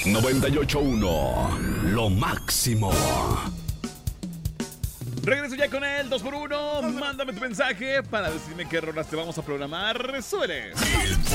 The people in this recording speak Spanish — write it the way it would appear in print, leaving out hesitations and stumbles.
98.1, lo máximo. Regreso ya con el 2x1. Mándame tu mensaje para decirme qué rolas te vamos a programar. Súbele.